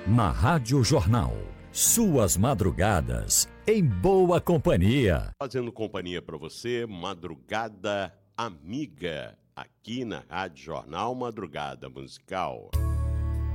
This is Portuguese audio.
Na Rádio Jornal, suas madrugadas em boa companhia. Fazendo companhia para você, Madrugada Amiga, aqui na Rádio Jornal, Madrugada Musical.